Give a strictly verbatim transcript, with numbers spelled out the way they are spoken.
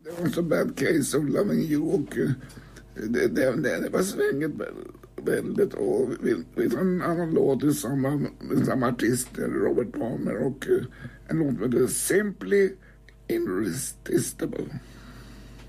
Det var så Bad Case of Loving You och det, det, det, det var svänget väldigt. Och vi, vi tar en annan låt i samma, samma artist, Robert Palmer, och en låt med det Simply Irresistible.